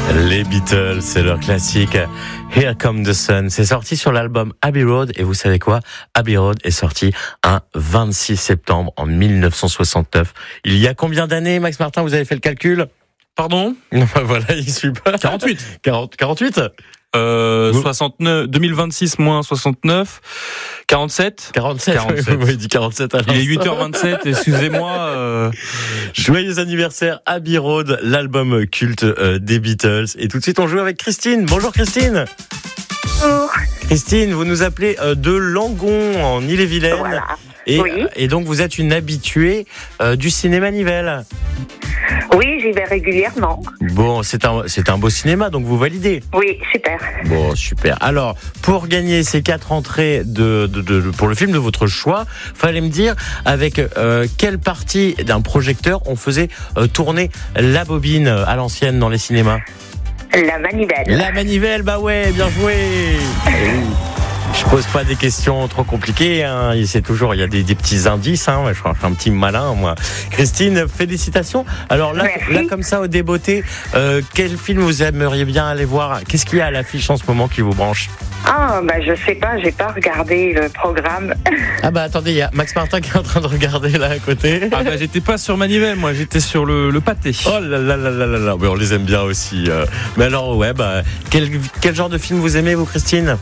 Les Beatles, c'est leur classique Here Comes the Sun. C'est sorti sur l'album Abbey Road et vous savez quoi? Abbey Road est sorti un 26 septembre en 1969. Il y a combien d'années, Max Martin? Vous avez fait le calcul? Pardon? Non, voilà, il suit pas. 48. 48? 69, 2026 moins 69, 47. 47. Oui, il dit 47 à l'instant. Il est 8h27, excusez-moi. Joyeux anniversaire Abbey Road, l'album culte des Beatles. Et tout de suite, on joue avec Christine. Bonjour Christine. Bonjour. Christine, vous nous appelez de Langon, en Ille-et-Vilaine. Voilà. Et, Oui. et donc, vous êtes une habituée du cinéma Nivelles. Oui, j'y vais régulièrement. Bon, c'est un beau cinéma, donc vous validez. Oui, super. Bon, super. Alors, pour gagner ces 4 entrées pour le film de votre choix, fallait me dire avec quelle partie d'un projecteur on faisait tourner la bobine à l'ancienne dans les cinémas. La manivelle. La manivelle, bah ouais, bien joué. Je pose pas des questions trop compliquées, hein. C'est toujours, il y a des petits indices, hein. Je suis un petit malin, moi. Christine, félicitations. Alors là, comme ça, au débeauté, quel film vous aimeriez bien aller voir? Qu'est-ce qu'il y a à l'affiche en ce moment qui vous branche? Ah, bah je sais pas, j'ai pas regardé le programme. Ah bah attendez, il y a Max Martin qui est en train de regarder là à côté. Ah bah j'étais pas sur Manivelle, moi j'étais sur le pâté. Oh là là là là là là, mais on les aime bien aussi. Mais alors ouais, bah quel genre de film vous aimez vous, Christine?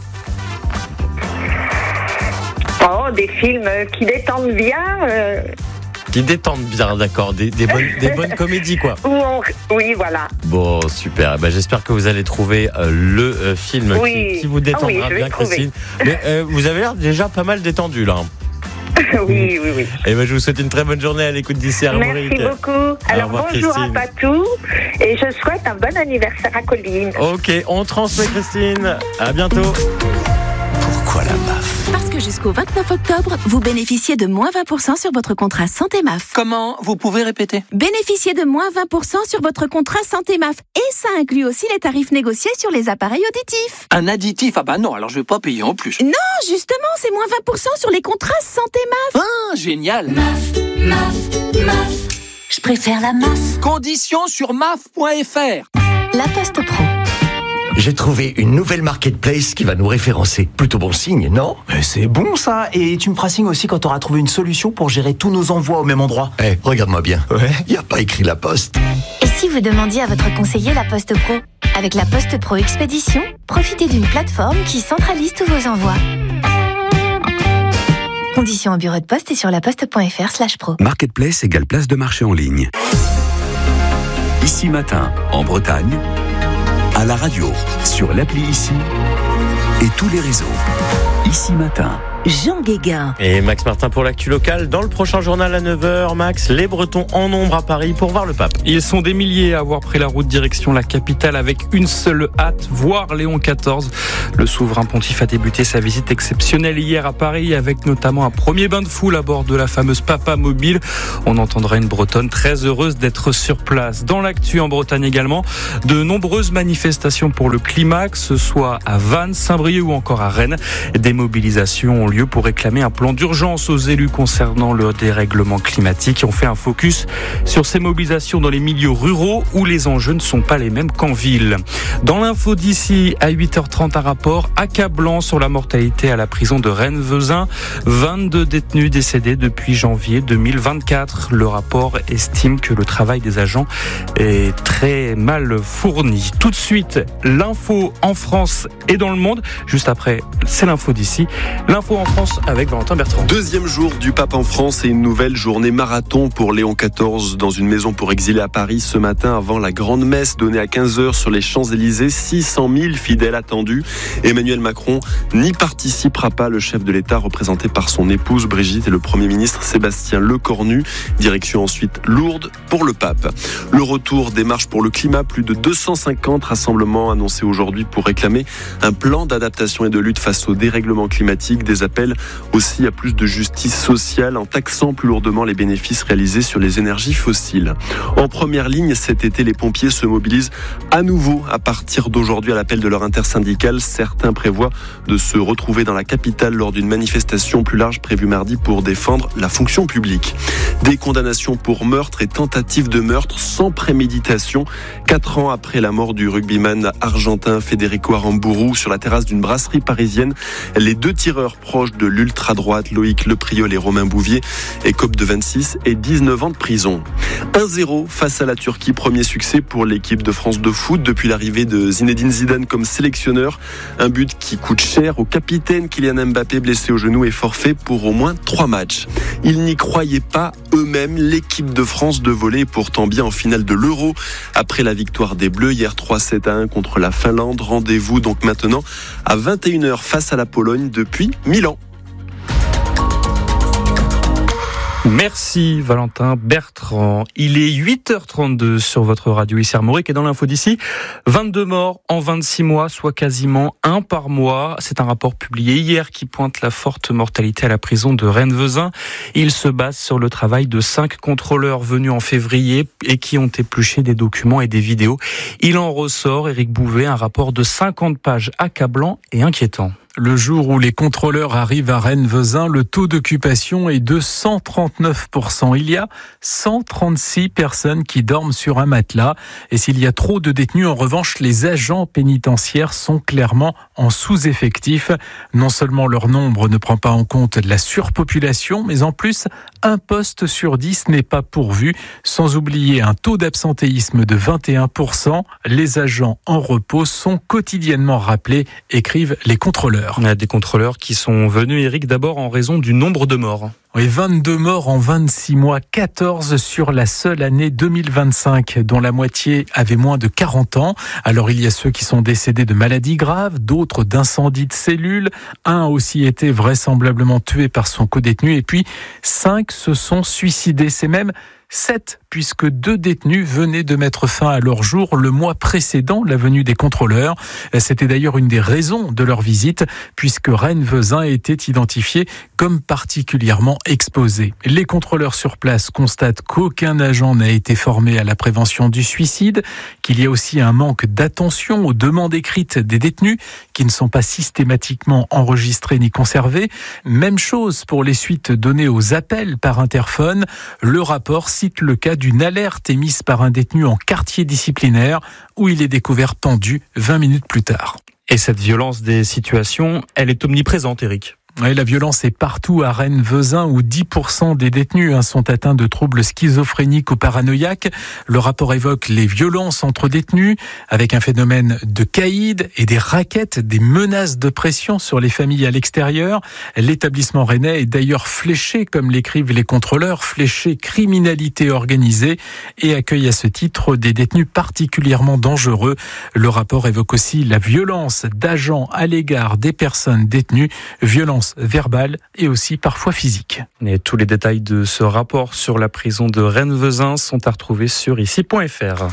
Oh, des films qui détendent bien. Qui détendent bien, d'accord, des bonnes comédies quoi. Oui, voilà. Bon, super. Ben, j'espère que vous allez trouver le film qui vous détendra bien, Christine. Mais vous avez l'air déjà pas mal détendu là. Oui. Et ben, je vous souhaite une très bonne journée à l'écoute d'ici à Armorique. Merci beaucoup. Alors revoir, bonjour Christine. à Patou et je souhaite un bon anniversaire à Colline. Ok, on transmet Christine. À bientôt. Pourquoi la MAF? Parce que jusqu'au 29 octobre, vous bénéficiez de moins 20% sur votre contrat Santé MAF. Comment? Vous pouvez répéter? Bénéficiez de moins 20% sur votre contrat Santé MAF. Et ça inclut aussi les tarifs négociés sur les appareils auditifs. Un additif? Ah bah non, alors je vais pas payer en plus. Non, justement, c'est moins 20% sur les contrats Santé MAF. Ah, génial. MAF. Je préfère la MAF. Conditions sur maf.fr. La Poste Pro. J'ai trouvé une nouvelle marketplace qui va nous référencer. Plutôt bon signe, non? C'est bon ça. Et tu me feras signe aussi quand tu auras trouvé une solution pour gérer tous nos envois au même endroit. Regarde-moi bien. Ouais. Y a pas écrit la Poste. Et si vous demandiez à votre conseiller la Poste Pro? Avec la Poste Pro Expédition, profitez d'une plateforme qui centralise tous vos envois. Conditions au bureau de poste et sur laposte.fr/pro. Marketplace égale place de marché en ligne. Ici Matin, en Bretagne, à la radio, sur l'appli Ici et tous les réseaux. Ici Matin. Jean Guéguin. Et Max Martin pour l'actu locale. Dans le prochain journal à 9h, Max, les Bretons en nombre à Paris pour voir le pape. Ils sont des milliers à avoir pris la route direction la capitale avec une seule hâte, voir Léon XIV. Le souverain pontife a débuté sa visite exceptionnelle hier à Paris avec notamment un premier bain de foule à bord de la fameuse Papa Mobile. On entendra une Bretonne très heureuse d'être sur place. Dans l'actu en Bretagne également, de nombreuses manifestations pour le climat, que ce soit à Vannes, Saint-Brieuc ou encore à Rennes. Des mobilisations ont lieu pour réclamer un plan d'urgence aux élus concernant le dérèglement climatique. On fait un focus sur ces mobilisations dans les milieux ruraux où les enjeux ne sont pas les mêmes qu'en ville. Dans l'info d'ici, à 8h30, un rapport accablant sur la mortalité à la prison de Rennes-Vezin. 22 détenus décédés depuis janvier 2024. Le rapport estime que le travail des agents est très mal fourni. Tout de suite, l'info en France et dans le monde. Juste après, c'est l'info d'ici. L'info en France avec Valentin Bertrand. Deuxième jour du pape en France et une nouvelle journée marathon pour Léon XIV dans une maison pour exilés à Paris ce matin avant la grande messe donnée à 15h sur les Champs-Élysées. 600 000 fidèles attendus. Emmanuel Macron n'y participera pas. Le chef de l'État représenté par son épouse Brigitte et le Premier ministre Sébastien Lecornu. Direction ensuite Lourdes pour le pape. Le retour des marches pour le climat. Plus de 250 rassemblements annoncés aujourd'hui pour réclamer un plan d'adaptation et de lutte face au dérèglement climatique. Des appels aussi à plus de justice sociale en taxant plus lourdement les bénéfices réalisés sur les énergies fossiles. En première ligne cet été. Les pompiers se mobilisent à nouveau à partir d'aujourd'hui à l'appel de leur intersyndicale. Certains prévoient de se retrouver dans la capitale lors d'une manifestation plus large prévue mardi pour défendre la fonction publique. Des condamnations pour meurtre et tentative de meurtre sans préméditation. 4 ans après la mort du rugbyman argentin Federico Aramburu sur la terrasse d'une brasserie parisienne, les 2 tireurs proches de l'ultra-droite Loïc Lepriol et Romain Bouvier écopent de 26 et 19 ans de prison. 1-0 face à la Turquie, premier succès pour l'équipe de France de foot depuis l'arrivée de Zinedine Zidane comme sélectionneur. Un but qui coûte cher au capitaine Kylian Mbappé, blessé au genou et forfait pour au moins 3 matchs. Ils n'y croyaient pas eux-mêmes. L'équipe de France de volley est pourtant bien en finale de l'Euro. Après la victoire des Bleus hier 3-7-1 contre la Finlande. Rendez-vous donc maintenant à 21h face à la Pologne depuis Milan. Merci Valentin Bertrand. Il est 8h32 sur votre radio ici Armorique et dans l'info d'ici, 22 morts en 26 mois, soit quasiment 1 par mois. C'est un rapport publié hier qui pointe la forte mortalité à la prison de Rennes-Vezin. Il se base sur le travail de 5 contrôleurs venus en février et qui ont épluché des documents et des vidéos. Il en ressort, Éric Bouvet, un rapport de 50 pages accablant et inquiétant. Le jour où les contrôleurs arrivent à Rennes-Vezin, le taux d'occupation est de 139%. Il y a 136 personnes qui dorment sur un matelas. Et s'il y a trop de détenus, en revanche, les agents pénitentiaires sont clairement en sous-effectif. Non seulement leur nombre ne prend pas en compte la surpopulation, mais en plus, un poste sur 10 n'est pas pourvu. Sans oublier un taux d'absentéisme de 21%. Les agents en repos sont quotidiennement rappelés, écrivent les contrôleurs. Il y a des contrôleurs qui sont venus, Eric, d'abord en raison du nombre de morts. Oui, 22 morts en 26 mois, 14 sur la seule année 2025, dont la moitié avait moins de 40 ans. Alors il y a ceux qui sont décédés de maladies graves, d'autres d'incendies de cellules. Un a aussi été vraisemblablement tué par son codétenu et puis 5 se sont suicidés. C'est même 7, puisque 2 détenus venaient de mettre fin à leur jour le mois précédant la venue des contrôleurs. C'était d'ailleurs une des raisons de leur visite, puisque Rennes-Vezin était identifié comme particulièrement exposé. Les contrôleurs sur place constatent qu'aucun agent n'a été formé à la prévention du suicide, qu'il y a aussi un manque d'attention aux demandes écrites des détenus, qui ne sont pas systématiquement enregistrées ni conservées. Même chose pour les suites données aux appels par interphone. Le rapport cite le cas d'une alerte émise par un détenu en quartier disciplinaire où il est découvert pendu 20 minutes plus tard. Et cette violence des situations, elle est omniprésente, Eric. Oui, la violence est partout à Rennes-Vezin où 10% des détenus sont atteints de troubles schizophréniques ou paranoïaques. Le rapport évoque les violences entre détenus avec un phénomène de caïd et des rackets, des menaces de pression sur les familles à l'extérieur. L'établissement rennais est d'ailleurs fléché, comme l'écrivent les contrôleurs, fléché criminalité organisée et accueille à ce titre des détenus particulièrement dangereux. Le rapport évoque aussi la violence d'agents à l'égard des personnes détenues, violence verbale et aussi parfois physique. Et tous les détails de ce rapport sur la prison de Rennes-Vezin sont à retrouver sur ici.fr.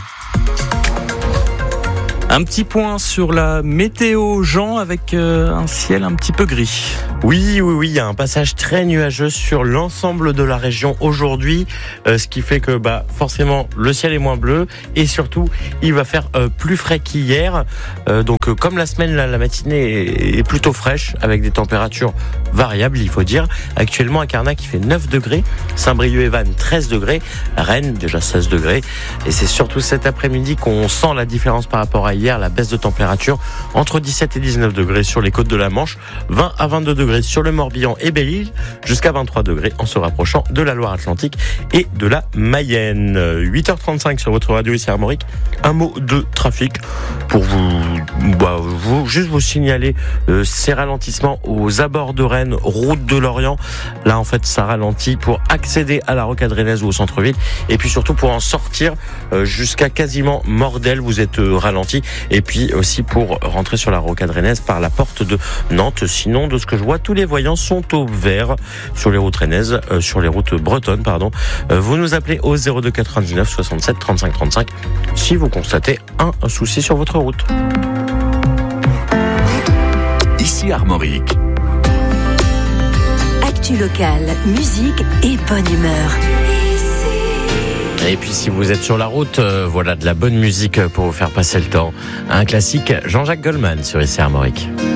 Un petit point sur la météo, Jean, avec un ciel un petit peu gris. Oui, il y a un passage très nuageux sur l'ensemble de la région aujourd'hui, ce qui fait que forcément le ciel est moins bleu et surtout il va faire plus frais qu'hier. Donc comme la semaine, la matinée est plutôt fraîche avec des températures variables, il faut dire. Actuellement à Carnac il fait 9 degrés, Saint-Brieuc et Vannes 13 degrés, Rennes déjà 16 degrés et c'est surtout cet après-midi qu'on sent la différence par rapport à hier, la baisse de température entre 17 et 19 degrés sur les côtes de la Manche, 20 à 22 degrés sur le Morbihan et Belle-Île, jusqu'à 23 degrés en se rapprochant de la Loire-Atlantique et de la Mayenne. 8h35 sur votre radio ici Armorique. Un mot de trafic pour juste vous signaler ces ralentissements aux abords de Rennes, route de Lorient. Là en fait ça ralentit pour accéder à la rocade rennaise ou au centre-ville et puis surtout pour en sortir jusqu'à quasiment Mordel, vous êtes ralenti. Et puis aussi pour rentrer sur la rocade rennaise par la porte de Nantes. Sinon, de ce que je vois, tous les voyants sont au vert sur les routes rennaises, sur les routes bretonnes, pardon. Vous nous appelez au 02 99 67 35 35 si vous constatez un souci sur votre route. Ici Armorique. Actu locale, musique et bonne humeur. Et puis si vous êtes sur la route, voilà de la bonne musique pour vous faire passer le temps. Un classique, Jean-Jacques Goldman sur ICR Armorique.